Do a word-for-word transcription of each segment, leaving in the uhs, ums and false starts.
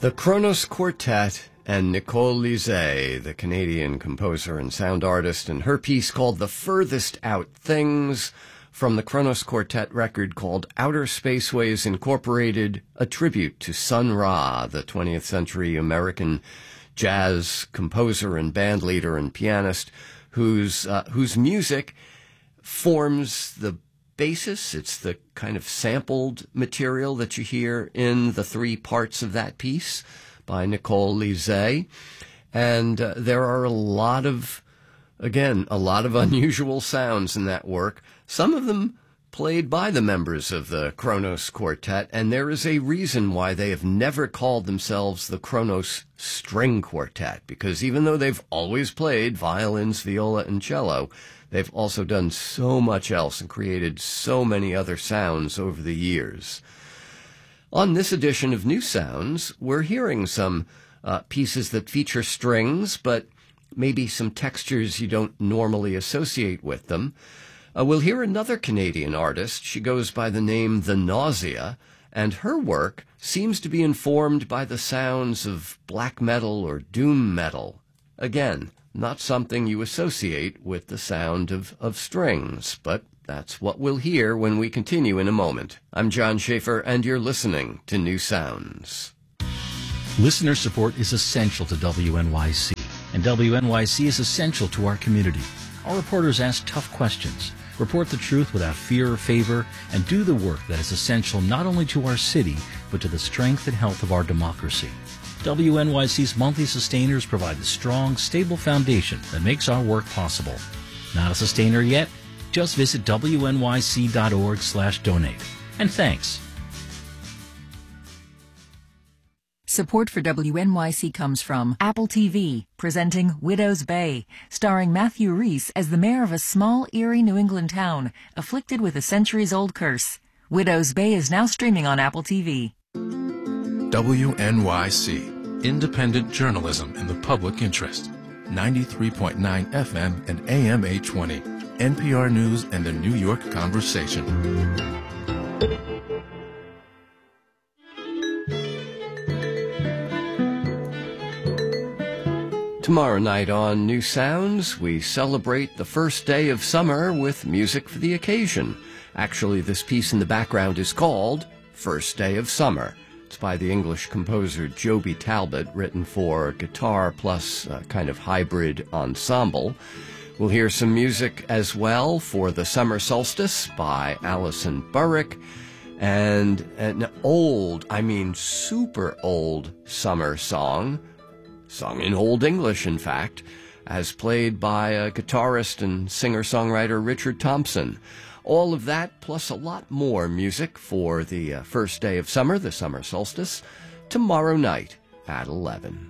The Kronos Quartet and Nicole Lizet, the Canadian composer and sound artist, and her piece called The Furthest Out Things from the Kronos Quartet record called Outer Spaceways Incorporated, a tribute to Sun Ra, the twentieth century American jazz composer and bandleader and pianist whose uh, whose music forms the basis. It's the kind of sampled material that you hear in the three parts of that piece by Nicole Lizet. And uh, there are a lot of, again, a lot of unusual sounds in that work, some of them played by the members of the Kronos Quartet, and there is a reason why they have never called themselves the Kronos String Quartet, because even though they've always played violins, viola, and cello, they've also done so much else and created so many other sounds over the years. On this edition of New Sounds, we're hearing some uh, pieces that feature strings, but maybe some textures you don't normally associate with them. Uh, we'll hear another Canadian artist. She goes by the name The Nausea, and her work seems to be informed by the sounds of black metal or doom metal. Again, not something you associate with the sound of, of strings, but that's what we'll hear when we continue in a moment. I'm John Schaefer, and you're listening to New Sounds. Listener support is essential to W N Y C, and W N Y C is essential to our community. Our reporters ask tough questions, report the truth without fear or favor, and do the work that is essential not only to our city, but to the strength and health of our democracy. W N Y C's monthly sustainers provide the strong, stable foundation that makes our work possible. Not a sustainer yet? Just visit W N Y C dot org slash donate. And thanks. Support for W N Y C comes from Apple T V, presenting Widow's Bay, starring Matthew Reese as the mayor of a small, eerie New England town, afflicted with a centuries-old curse. Widow's Bay is now streaming on Apple T V. W N Y C, independent journalism in the public interest. ninety-three point nine F M and A M eight twenty. N P R News and the New York Conversation. Tomorrow night on New Sounds, we celebrate the first day of summer with music for the occasion. Actually, this piece in the background is called First Day of Summer. It's by the English composer Joby Talbot, written for guitar plus a kind of hybrid ensemble. We'll hear some music as well for the Summer Solstice by Alison Burrick, and an old, I mean super old summer song, sung in Old English, in fact, as played by a guitarist and singer-songwriter Richard Thompson. All of that, plus a lot more music for the uh, first day of summer, the summer solstice, tomorrow night at eleven.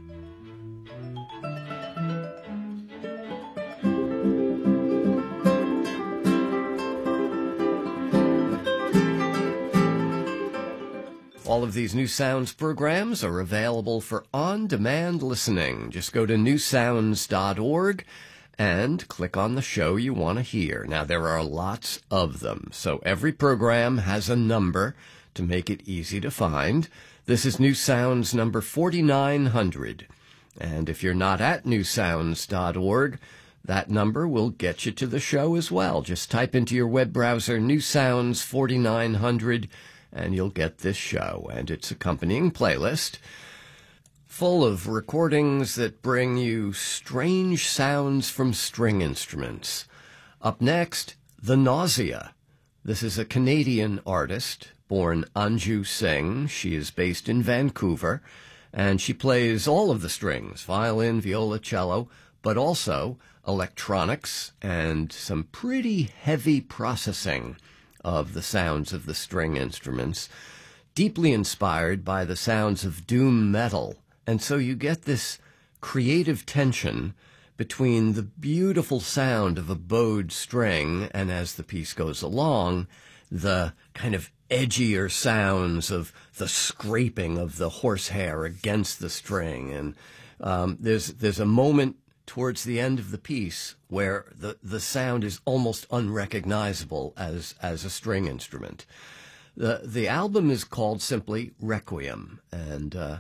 All of these New Sounds programs are available for on-demand listening. Just go to new sounds dot org and click on the show you want to hear. Now, there are lots of them, so every program has a number to make it easy to find. This is New Sounds number forty-nine hundred. And if you're not at new sounds dot org, that number will get you to the show as well. Just type into your web browser New Sounds forty-nine hundred, and you'll get this show and its accompanying playlist, full of recordings that bring you strange sounds from string instruments. Up next, The Nausea. This is a Canadian artist, born Anju Singh. She is based in Vancouver, and she plays all of the strings, violin, viola, cello, but also electronics and some pretty heavy processing of the sounds of the string instruments, deeply inspired by the sounds of doom metal. And so you get this creative tension between the beautiful sound of a bowed string and, as the piece goes along, the kind of edgier sounds of the scraping of the horsehair against the string. And um, there's there's a moment towards the end of the piece where the, the sound is almost unrecognizable as, as a string instrument. The, the album is called simply Requiem, and uh,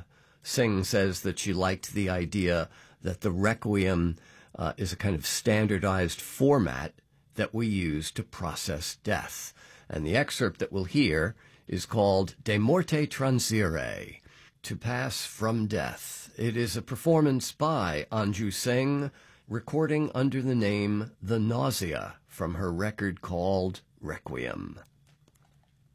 Singh says that she liked the idea that the Requiem uh, is a kind of standardized format that we use to process death. And the excerpt that we'll hear is called De Morte Transire, To Pass from Death. It is a performance by Anju Singh, recording under the name The Nausea from her record called Requiem.